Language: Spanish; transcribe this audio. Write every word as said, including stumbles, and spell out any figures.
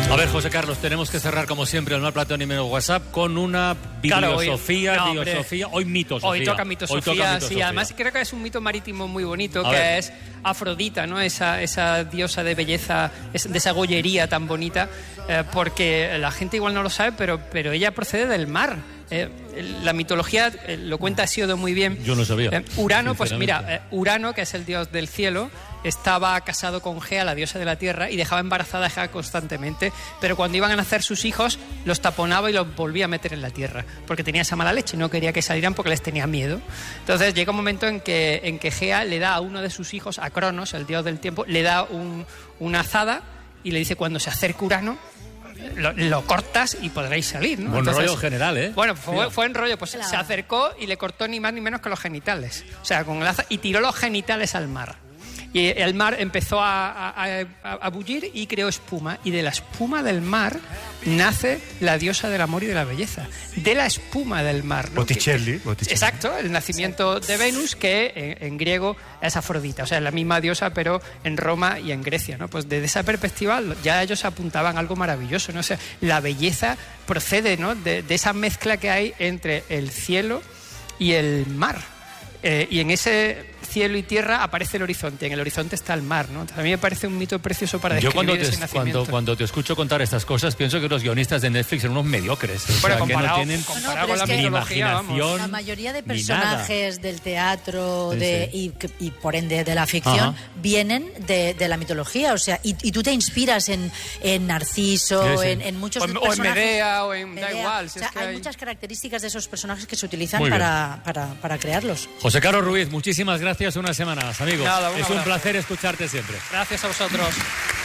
A ver, José Carlos, tenemos que cerrar como siempre el Mar Platónimo WhatsApp con una bibliosofía, claro, hoy, no, bibliosofía, hoy mitosofía. Hoy toca mitosofía, hoy toca mitosofía. Sí, además creo que es un mito marítimo muy bonito, A que ver. es Afrodita, ¿no? Esa, esa diosa de belleza, de esa gollería tan bonita, eh, porque la gente igual no lo sabe, pero, pero ella procede del mar. Eh, la mitología eh, lo cuenta Hesíodo muy bien. Yo no sabía. Eh, Urano, pues mira, eh, Urano, que es el dios del cielo, estaba casado con Gea, la diosa de la tierra, y dejaba embarazada a Gea constantemente, pero cuando iban a nacer sus hijos, los taponaba y los volvía a meter en la tierra, porque tenía esa mala leche, no quería que salieran porque les tenía miedo. Entonces llega un momento en que, en que Gea le da a uno de sus hijos, a Cronos, el dios del tiempo, le da un, una azada y le dice: cuando se acerque Urano, Lo, lo cortas y podréis salir, ¿no? Buen Entonces, rollo general, ¿eh? Bueno, fue, Sí. fue en rollo, pues Claro. se acercó y le cortó ni más ni menos que los genitales. O sea, con el aza, y tiró los genitales al mar. Y el mar empezó a, a, a, a bullir y creó espuma. Y de la espuma del mar nace la diosa del amor y de la belleza. De la espuma del mar, ¿no? Botticelli, Que- Botticelli. Exacto, el nacimiento de Venus, que en, en griego es Afrodita. O sea, es la misma diosa, pero en Roma y en Grecia, ¿no? Pues desde esa perspectiva ya ellos apuntaban algo maravilloso, ¿no? O sea, la belleza procede, ¿no? de, de esa mezcla que hay entre el cielo y el mar. Eh, y en ese cielo y tierra aparece el horizonte, en el horizonte está el mar, ¿no? Entonces, a mí me parece un mito precioso para Yo describir cuando ese te, nacimiento. cuando, cuando te escucho contar estas cosas, pienso que los guionistas de Netflix son unos mediocres. O Bueno, sea, que no comparado- tienen comparado No, no, con la pero es que- mitología, vamos. imaginación. La mayoría de ni nada. personajes del teatro Sí, de, sí. Y, que- y por ende de la ficción Ajá. vienen de, de la mitología, o sea, y, y tú te inspiras en, en Narciso, Sí, sí. En, en muchos O en- o en personajes. Medea, o en- da Medea. igual, si O sea, es que hay hay- muchas características de esos personajes que se utilizan Muy bien. para, para, para crearlos. José Carlos Ruiz, muchísimas gracias una semana más, amigo. Nada, un es un abrazo. placer escucharte siempre. Gracias a vosotros.